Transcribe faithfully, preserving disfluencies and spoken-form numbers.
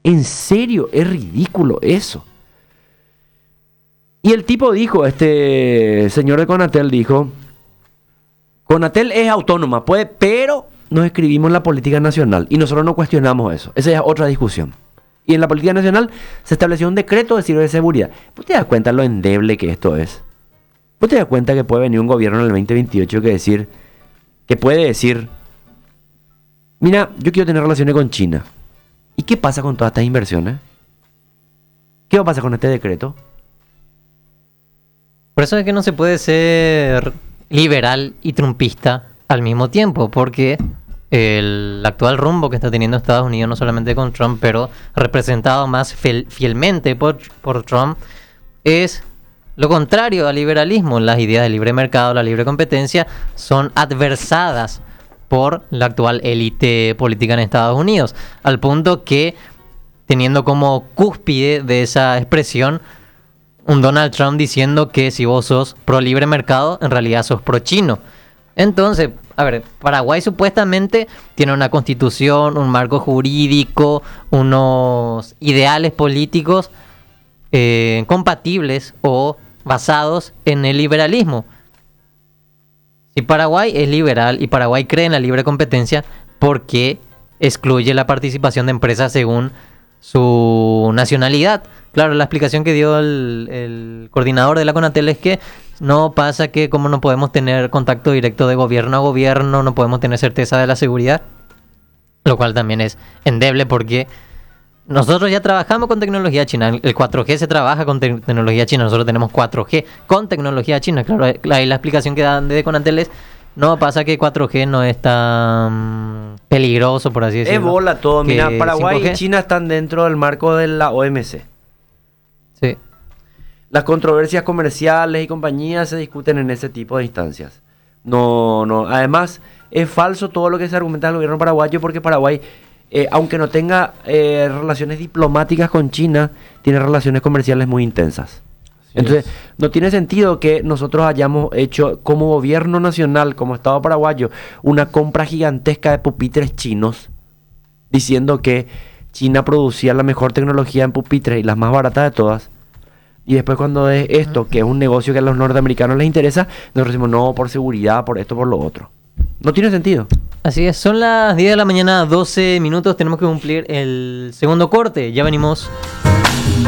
En serio, es ridículo eso. Y el tipo dijo, este señor de Conatel dijo, Conatel es autónoma, puede, pero nos escribimos la política nacional y nosotros no cuestionamos eso. Esa es otra discusión. Y en la política nacional se estableció un decreto de ciberseguridad. ¿Vos te das cuenta lo endeble que esto es? ¿Vos te das cuenta que puede venir un gobierno en el veinte veintiocho que decir, que puede decir, mira, yo quiero tener relaciones con China? ¿Y qué pasa con todas estas inversiones? ¿Qué va a pasar con este decreto? Por eso es que no se puede ser liberal y trumpista al mismo tiempo, porque el actual rumbo que está teniendo Estados Unidos, no solamente con Trump, pero representado más fiel, fielmente por, por Trump, es lo contrario al liberalismo. Las ideas de libre mercado, la libre competencia, son adversadas por la actual élite política en Estados Unidos, al punto que, teniendo como cúspide de esa expresión un Donald Trump diciendo que si vos sos pro libre mercado, en realidad sos pro chino. Entonces, a ver, Paraguay supuestamente tiene una constitución, un marco jurídico, unos ideales políticos eh, compatibles o basados en el liberalismo. Si Paraguay es liberal y Paraguay cree en la libre competencia, ¿por qué excluye la participación de empresas según su nacionalidad? Claro, la explicación que dio el, el coordinador de la Conatel es que no pasa que como no podemos tener contacto directo de gobierno a gobierno, no podemos tener certeza de la seguridad, lo cual también es endeble porque nosotros ya trabajamos con tecnología china. El cuatro G se trabaja con te- tecnología china, nosotros tenemos cuatro G con tecnología china. Claro, ahí la explicación que dan de Conatel es, no pasa que cuatro G no es tan peligroso, por así decirlo. Es bola todo, mira, Paraguay cinco G. y China están dentro del marco de la O M C. Sí. Las controversias comerciales y compañías se discuten en ese tipo de instancias. No, no. Además, es falso todo lo que se argumenta del gobierno paraguayo porque Paraguay, eh, aunque no tenga eh, relaciones diplomáticas con China, tiene relaciones comerciales muy intensas. Así Entonces, es. no tiene sentido que nosotros hayamos hecho como gobierno nacional, como Estado paraguayo, una compra gigantesca de pupitres chinos, diciendo que China producía la mejor tecnología en pupitres y las más baratas de todas. Y después cuando es esto, que es un negocio que a los norteamericanos les interesa, nosotros decimos no, por seguridad, por esto, por lo otro. No tiene sentido. Así es, son las diez de la mañana, doce minutos, tenemos que cumplir el segundo corte, ya venimos.